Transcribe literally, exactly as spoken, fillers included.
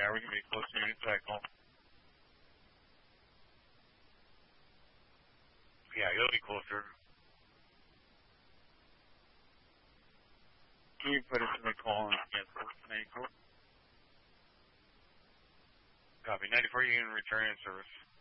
Yeah, we're going to be close to unit cycle. Yeah, you'll be closer. Can you put us in the call and cancel ninety-four? Copy. ninety-four, you can return in service.